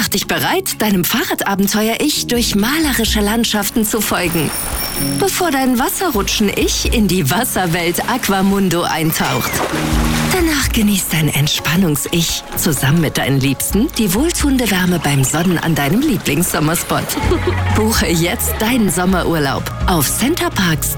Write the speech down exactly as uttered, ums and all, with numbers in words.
dich bereit, deinem Fahrradabenteuer-Ich durch malerische Landschaften zu folgen, bevor dein Wasserrutschen-Ich in die Wasserwelt Aquamundo eintaucht. Danach genießt dein Entspannungs-Ich zusammen mit deinen Liebsten die wohltuende Wärme beim Sonnen an deinem Lieblingssommerspot. Buche jetzt deinen Sommerurlaub auf centerparks